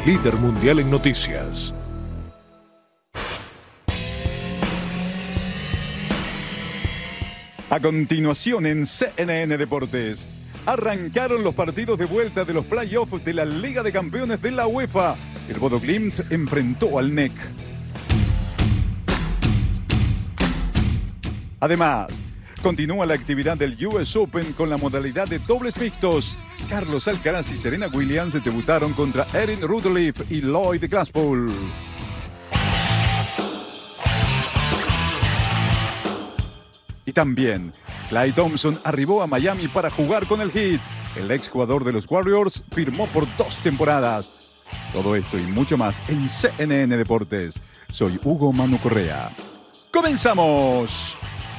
líder mundial en noticias. A continuación en CNN Deportes, arrancaron los partidos de vuelta de los playoffs de la Liga de Campeones de la UEFA. El Bodo Glimt enfrentó al NEC. Además, continúa la actividad del US Open con la modalidad de dobles mixtos. Carlos Alcaraz y Serena Williams debutaron contra Erin Rudolph y Lloyd Glasspool. Y también, Klay Thompson arribó a Miami para jugar con el Heat. El exjugador de los Warriors firmó por 2 temporadas. Todo esto y mucho más en CNN Deportes. Soy Hugo Manu Correa. ¡Comenzamos!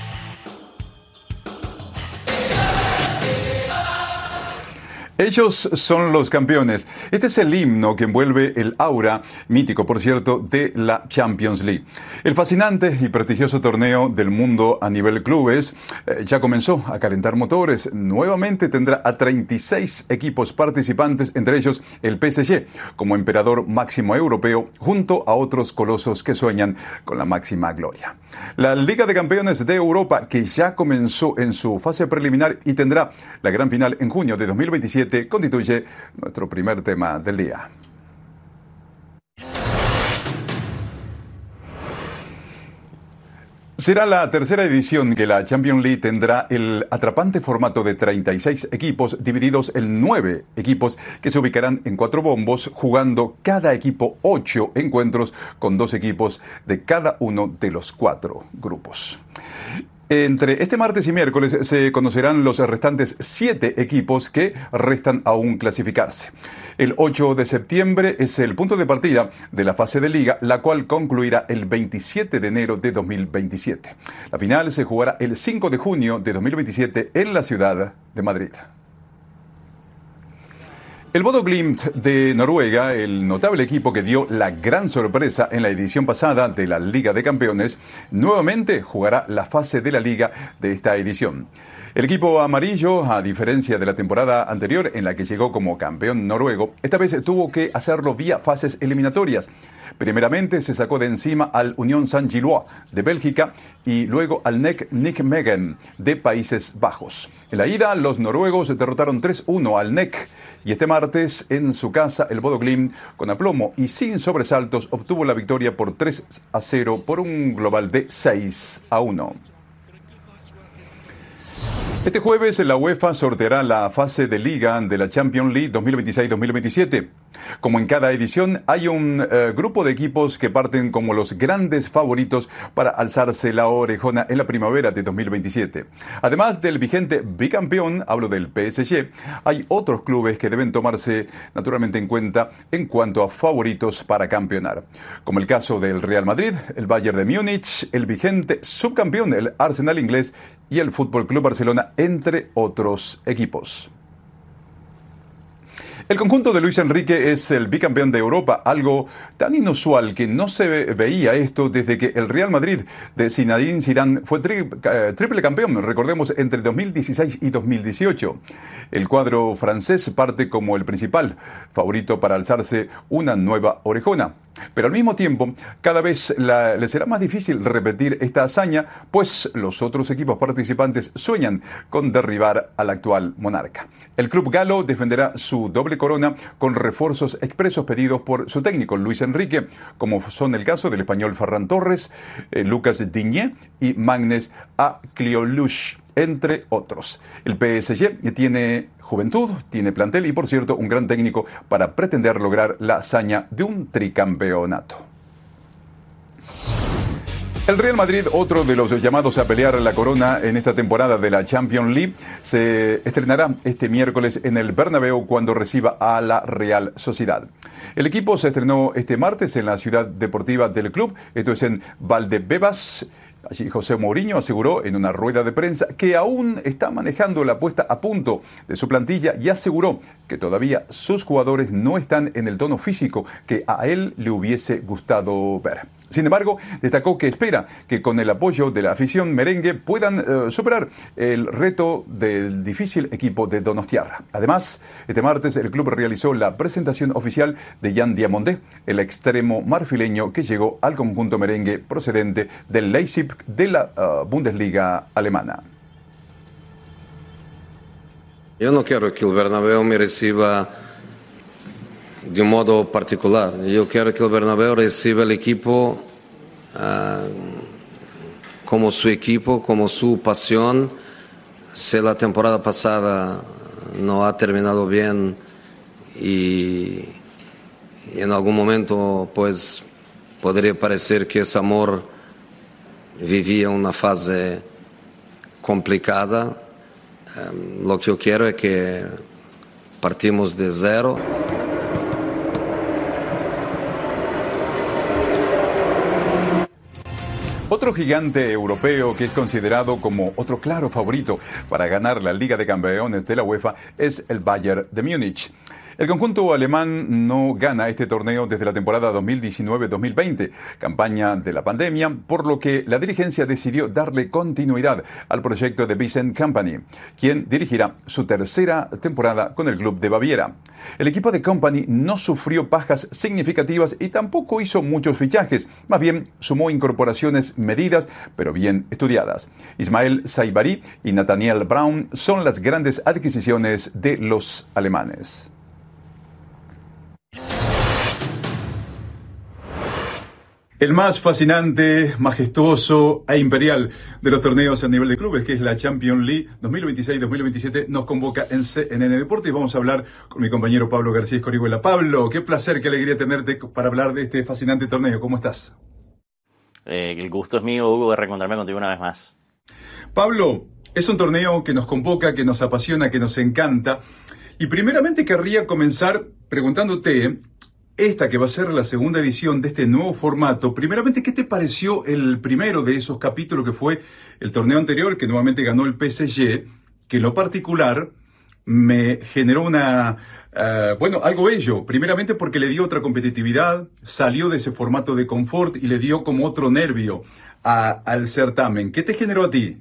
Ellos son los campeones. Este es el himno que envuelve el aura, mítico por cierto, de la Champions League. El fascinante y prestigioso torneo del mundo a nivel clubes ya comenzó a calentar motores. Nuevamente tendrá a 36 equipos participantes, entre ellos el PSG, como emperador máximo europeo, junto a otros colosos que sueñan con la máxima gloria. La Liga de Campeones de Europa, que ya comenzó en su fase preliminar y tendrá la gran final en junio de 2027, constituye nuestro primer tema del día. Será la tercera edición que la Champions League tendrá el atrapante formato de 36 equipos divididos en 9 equipos que se ubicarán en 4 bombos, jugando cada equipo 8 encuentros con 2 equipos de cada uno de los 4 grupos. Entre este martes y miércoles se conocerán los restantes 7 equipos que restan aún clasificarse. El 8 de septiembre es el punto de partida de la fase de liga, la cual concluirá el 27 de enero de 2027. La final se jugará el 5 de junio de 2027 en la ciudad de Madrid. El Bodo Glimt de Noruega, el notable equipo que dio la gran sorpresa en la edición pasada de la Liga de Campeones, nuevamente jugará la fase de la Liga de esta edición. El equipo amarillo, a diferencia de la temporada anterior en la que llegó como campeón noruego, esta vez tuvo que hacerlo vía fases eliminatorias. Primeramente se sacó de encima al Unión Saint-Gilloise de Bélgica y luego al NEC Nijmegen de Países Bajos. En la ida, los noruegos derrotaron 3-1 al NEC y este martes en su casa el Bodo Glimt, con aplomo y sin sobresaltos, obtuvo la victoria por 3-0 por un global de 6-1. Este jueves la UEFA sorteará la fase de liga de la Champions League 2026-2027. Como en cada edición, hay un grupo de equipos que parten como los grandes favoritos para alzarse la orejona en la primavera de 2027. Además del vigente bicampeón, hablo del PSG, hay otros clubes que deben tomarse naturalmente en cuenta en cuanto a favoritos para campeonar. Como el caso del Real Madrid, el Bayern de Múnich, el vigente subcampeón, el Arsenal inglés, y el Fútbol Club Barcelona, entre otros equipos. El conjunto de Luis Enrique es el bicampeón de Europa, algo tan inusual que no se veía esto desde que el Real Madrid de Zinedine Zidane fue triple campeón, recordemos, entre 2016 y 2018. El cuadro francés parte como el principal favorito para alzarse una nueva orejona. Pero al mismo tiempo, cada vez le será más difícil repetir esta hazaña, pues los otros equipos participantes sueñan con derribar al actual monarca. El club galo defenderá su doble corona con refuerzos expresos pedidos por su técnico Luis Enrique, como son el caso del español Ferran Torres, Lucas Digne y Magnus Akliolush, entre otros. El PSG tiene juventud, tiene plantel y, por cierto, un gran técnico para pretender lograr la hazaña de un tricampeonato. El Real Madrid, otro de los llamados a pelear la corona en esta temporada de la Champions League, se estrenará este miércoles en el Bernabéu cuando reciba a la Real Sociedad. El equipo se estrenó este martes en la ciudad deportiva del club, esto es en Valdebebas. Allí José Mourinho aseguró en una rueda de prensa que aún está manejando la puesta a punto de su plantilla y aseguró que todavía sus jugadores no están en el tono físico que a él le hubiese gustado ver. Sin embargo, destacó que espera que con el apoyo de la afición merengue puedan superar el reto del difícil equipo de Donostiarra. Además, este martes el club realizó la presentación oficial de Jan Diamondé, el extremo marfileño que llegó al conjunto merengue procedente del Leipzig de la Bundesliga alemana. Yo no quiero que el Bernabéu me reciba de un modo particular. Yo quiero que el Bernabéu reciba el equipo como su equipo, como su pasión. Si la temporada pasada no ha terminado bien y en algún momento pues podría parecer que ese amor vivía una fase complicada, lo que yo quiero es que partimos de cero. Otro gigante europeo que es considerado como otro claro favorito para ganar la Liga de Campeones de la UEFA es el Bayern de Múnich. El conjunto alemán no gana este torneo desde la temporada 2019-2020, campaña de la pandemia, por lo que la dirigencia decidió darle continuidad al proyecto de Vincent Kompany, quien dirigirá su tercera temporada con el club de Baviera. El equipo de Kompany no sufrió bajas significativas y tampoco hizo muchos fichajes, más bien sumó incorporaciones medidas pero bien estudiadas. Ismael Saibari y Nathaniel Braun son las grandes adquisiciones de los alemanes. El más fascinante, majestuoso e imperial de los torneos a nivel de clubes, que es la Champions League 2026-2027, nos convoca en CNN Deportes y vamos a hablar con mi compañero Pablo García Escorihuela. Pablo, qué placer, qué alegría tenerte para hablar de este fascinante torneo. ¿Cómo estás? El gusto es mío, Hugo, de reencontrarme contigo una vez más. Pablo, es un torneo que nos convoca, que nos apasiona, que nos encanta. Y primeramente querría comenzar preguntándote, esta que va a ser la segunda edición de este nuevo formato, primeramente, ¿qué te pareció el primero de esos capítulos que fue el torneo anterior, que nuevamente ganó el PSG, que en lo particular me generó algo bello, primeramente porque le dio otra competitividad, salió de ese formato de confort y le dio como otro nervio al certamen. ¿Qué te generó a ti?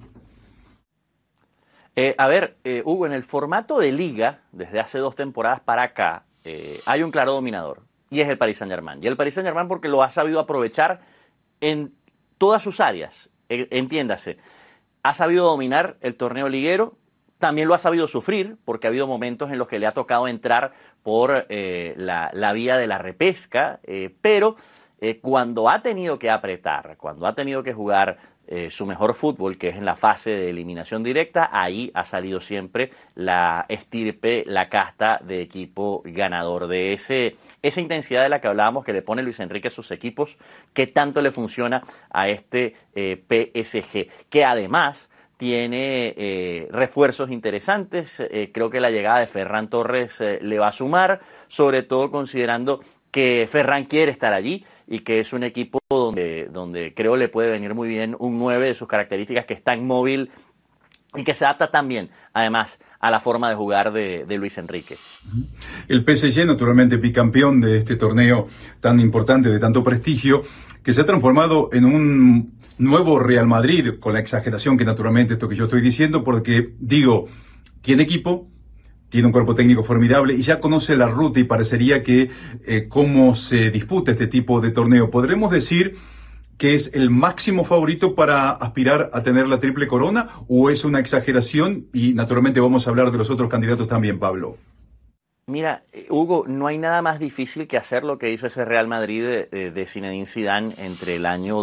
Hugo, en el formato de liga, desde hace 2 temporadas para acá, hay un claro dominador. Y es el Paris Saint-Germain. Y el Paris Saint-Germain porque lo ha sabido aprovechar en todas sus áreas. Entiéndase, ha sabido dominar el torneo liguero, también lo ha sabido sufrir, porque ha habido momentos en los que le ha tocado entrar por la vía de la repesca, pero cuando ha tenido que apretar, cuando ha tenido que jugar su mejor fútbol, que es en la fase de eliminación directa, ahí ha salido siempre la estirpe, la casta de equipo ganador, de esa intensidad de la que hablábamos que le pone Luis Enrique a sus equipos, que tanto le funciona a este PSG, que además tiene refuerzos interesantes. Creo que la llegada de Ferran Torres le va a sumar, sobre todo considerando que Ferran quiere estar allí y que es un equipo donde creo le puede venir muy bien un 9 de sus características, que es tan móvil y que se adapta también, además, a la forma de jugar de Luis Enrique. El PSG, naturalmente bicampeón de este torneo tan importante, de tanto prestigio, que se ha transformado en un nuevo Real Madrid, con la exageración que naturalmente esto que yo estoy diciendo, porque digo, tiene equipo, tiene un cuerpo técnico formidable y ya conoce la ruta y parecería que cómo se disputa este tipo de torneo. ¿Podremos decir que es el máximo favorito para aspirar a tener la triple corona o es una exageración? Y naturalmente vamos a hablar de los otros candidatos también, Pablo. Mira, Hugo, no hay nada más difícil que hacer lo que hizo ese Real Madrid de Zinedine Zidane entre el año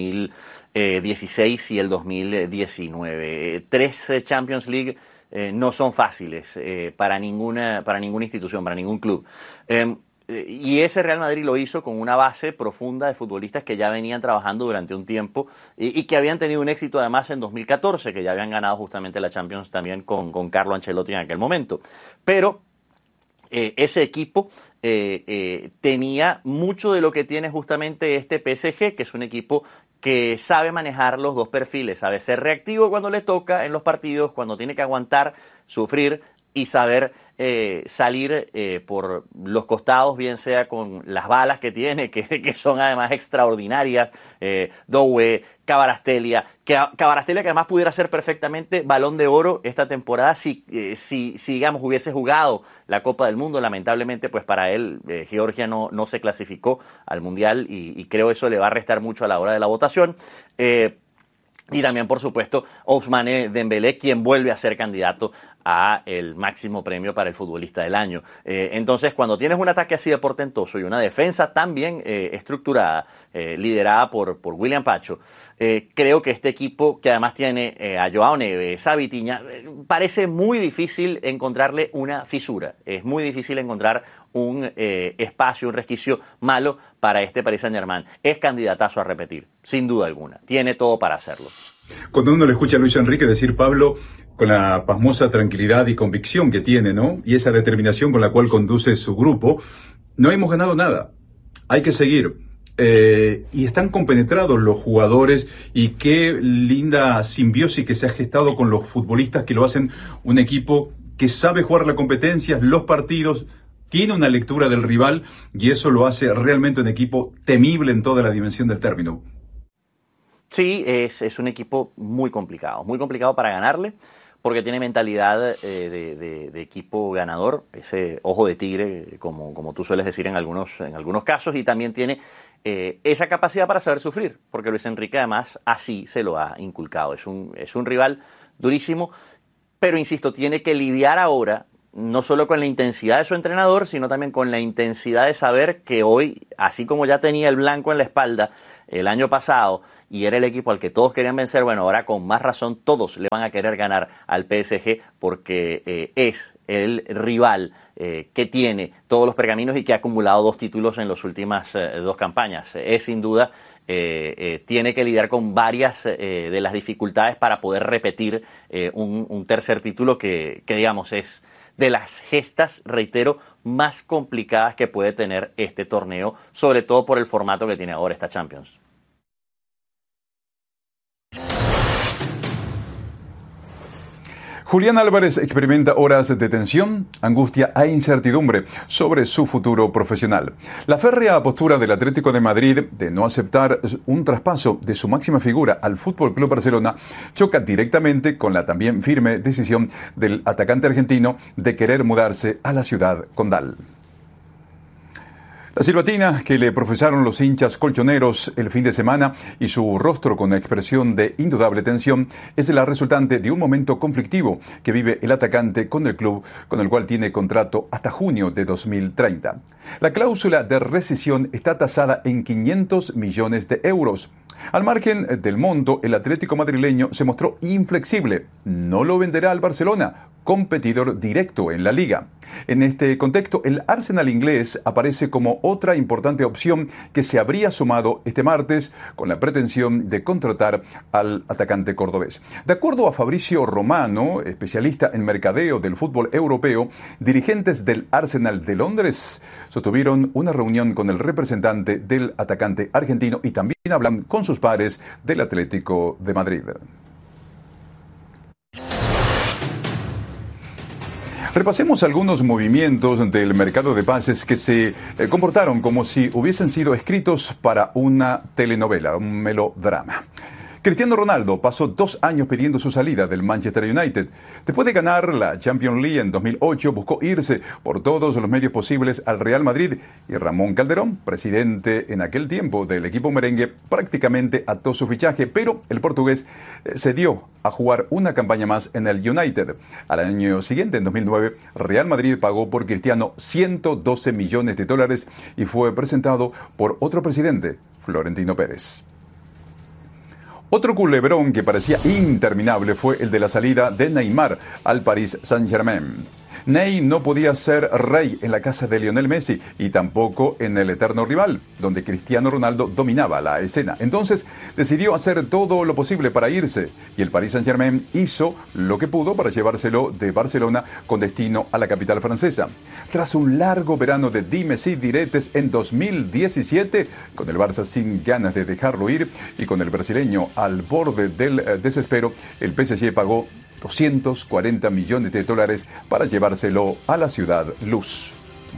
2016 y el 2019. 3 Champions League no son fáciles para ninguna institución, para ningún club. Y ese Real Madrid lo hizo con una base profunda de futbolistas que ya venían trabajando durante un tiempo y que habían tenido un éxito además en 2014, que ya habían ganado justamente la Champions también con Carlo Ancelotti en aquel momento. Pero ese equipo tenía mucho de lo que tiene justamente este PSG, que es un equipo que sabe manejar los dos perfiles, sabe ser reactivo cuando le toca en los partidos, cuando tiene que aguantar, sufrir, y saber salir por los costados, bien sea con las balas que tiene, que son además extraordinarias, Doué, Kvaratskhelia, que además pudiera ser perfectamente Balón de Oro esta temporada si digamos, hubiese jugado la Copa del Mundo. Lamentablemente, pues para él, Georgia no se clasificó al Mundial y creo eso le va a restar mucho a la hora de la votación. Y también, por supuesto, Ousmane Dembélé, quien vuelve a ser candidato a el máximo premio para el futbolista del año. Entonces, cuando tienes un ataque así de portentoso y una defensa tan bien estructurada, liderada por William Pacho, creo que este equipo, que además tiene a Joao Neves, a Vitinha, parece muy difícil encontrarle una fisura. Es muy difícil encontrar un espacio, un resquicio malo para este Paris Saint-Germain. Es candidatazo a repetir, sin duda alguna. Tiene todo para hacerlo. Cuando uno le escucha a Luis Enrique decir, Pablo, con la pasmosa tranquilidad y convicción que tiene, ¿no? Y esa determinación con la cual conduce su grupo, no hemos ganado nada. Hay que seguir. Y están compenetrados los jugadores y qué linda simbiosis que se ha gestado con los futbolistas que lo hacen un equipo que sabe jugar la competencia, los partidos, tiene una lectura del rival y eso lo hace realmente un equipo temible en toda la dimensión del término. Sí, es un equipo muy complicado para ganarle, porque tiene mentalidad de equipo ganador, ese ojo de tigre, como tú sueles decir en algunos casos, y también tiene esa capacidad para saber sufrir, porque Luis Enrique además así se lo ha inculcado. Es un rival durísimo, pero insisto, tiene que lidiar ahora no solo con la intensidad de su entrenador, sino también con la intensidad de saber que hoy, así como ya tenía el blanco en la espalda el año pasado y era el equipo al que todos querían vencer, bueno, ahora con más razón todos le van a querer ganar al PSG porque es el rival que tiene todos los pergaminos y que ha acumulado 2 títulos en las últimas 2 campañas. Es sin duda, tiene que lidiar con varias de las dificultades para poder repetir un tercer título que digamos es de las gestas, reitero, más complicadas que puede tener este torneo, sobre todo por el formato que tiene ahora esta Champions. Julián Álvarez experimenta horas de tensión, angustia e incertidumbre sobre su futuro profesional. La férrea postura del Atlético de Madrid de no aceptar un traspaso de su máxima figura al Fútbol Club Barcelona choca directamente con la también firme decisión del atacante argentino de querer mudarse a la ciudad condal. La silbatina que le profesaron los hinchas colchoneros el fin de semana y su rostro con expresión de indudable tensión es la resultante de un momento conflictivo que vive el atacante con el club con el cual tiene contrato hasta junio de 2030. La cláusula de rescisión está tasada en 500 millones de euros. Al margen del monto, el Atlético madrileño se mostró inflexible. No lo venderá al Barcelona, competidor directo en la liga. En este contexto, el Arsenal inglés aparece como otra importante opción que se habría sumado este martes con la pretensión de contratar al atacante cordobés. De acuerdo a Fabricio Romano, especialista en mercadeo del fútbol europeo, dirigentes del Arsenal de Londres sostuvieron una reunión con el representante del atacante argentino y también hablan con sus pares del Atlético de Madrid. Repasemos algunos movimientos del mercado de pases que se comportaron como si hubiesen sido escritos para una telenovela, un melodrama. Cristiano Ronaldo pasó 2 años pidiendo su salida del Manchester United. Después de ganar la Champions League en 2008, buscó irse por todos los medios posibles al Real Madrid y Ramón Calderón, presidente en aquel tiempo del equipo merengue, prácticamente ató su fichaje, pero el portugués cedió a jugar una campaña más en el United. Al año siguiente, en 2009, Real Madrid pagó por Cristiano $112 millones y fue presentado por otro presidente, Florentino Pérez. Otro culebrón que parecía interminable fue el de la salida de Neymar al Paris Saint-Germain. Ney no podía ser rey en la casa de Lionel Messi y tampoco en el eterno rival, donde Cristiano Ronaldo dominaba la escena. Entonces decidió hacer todo lo posible para irse y el Paris Saint-Germain hizo lo que pudo para llevárselo de Barcelona con destino a la capital francesa. Tras un largo verano de dimes y diretes en 2017, con el Barça sin ganas de dejarlo ir y con el brasileño al borde del desespero, el PSG pagó 240 millones de dólares para llevárselo a la ciudad luz.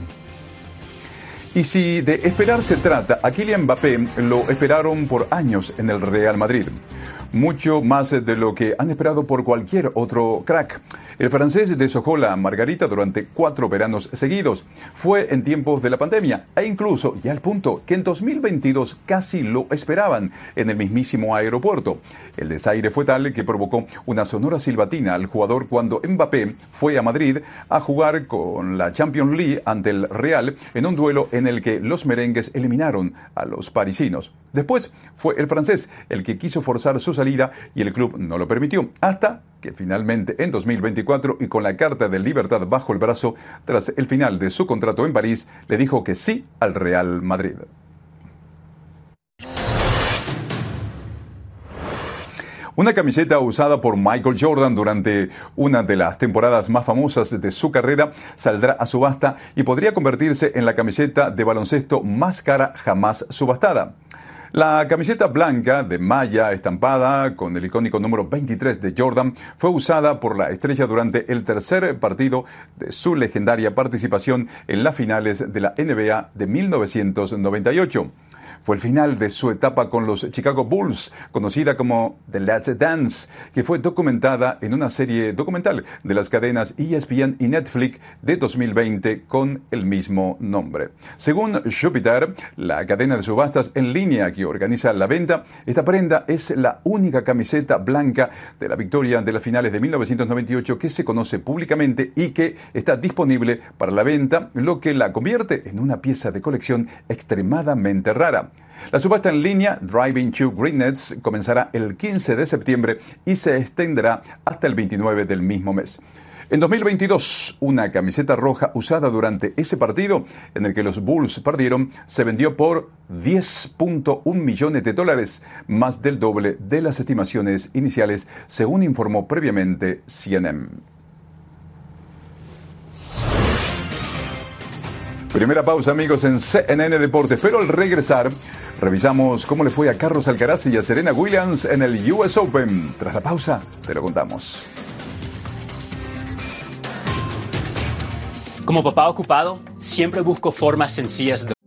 Y si de esperar se trata, a Kylian Mbappé lo esperaron por años en el Real Madrid. Mucho más de lo que han esperado por cualquier otro crack. El francés deshojó la margarita durante 4 veranos seguidos. Fue en tiempos de la pandemia e incluso ya al punto que en 2022 casi lo esperaban en el mismísimo aeropuerto. El desaire fue tal que provocó una sonora silbatina al jugador cuando Mbappé fue a Madrid a jugar con la Champions League ante el Real en un duelo en el que los merengues eliminaron a los parisinos. Después fue el francés el que quiso forzar su salida y el club no lo permitió, hasta que finalmente en 2024 y con la carta de libertad bajo el brazo, tras el final de su contrato en París, le dijo que sí al Real Madrid. Una camiseta usada por Michael Jordan durante una de las temporadas más famosas de su carrera saldrá a subasta y podría convertirse en la camiseta de baloncesto más cara jamás subastada. La camiseta blanca de malla estampada con el icónico número 23 de Jordan fue usada por la estrella durante el tercer partido de su legendaria participación en las finales de la NBA de 1998. Fue el final de su etapa con los Chicago Bulls, conocida como The Last Dance, que fue documentada en una serie documental de las cadenas ESPN y Netflix de 2020 con el mismo nombre. Según Jupiter, la cadena de subastas en línea que organiza la venta, esta prenda es la única camiseta blanca de la victoria de las finales de 1998 que se conoce públicamente y que está disponible para la venta, lo que la convierte en una pieza de colección extremadamente rara. La subasta en línea Driving to Greatness comenzará el 15 de septiembre y se extenderá hasta el 29 del mismo mes. En 2022, una camiseta roja usada durante ese partido en el que los Bulls perdieron se vendió por $10.1 millones, más del doble de las estimaciones iniciales, según informó previamente CNN. Primera pausa, amigos, en CNN Deportes, pero al regresar revisamos cómo le fue a Carlos Alcaraz y a Serena Williams en el US Open. Tras la pausa, te lo contamos. Como papá ocupado, siempre busco formas sencillas de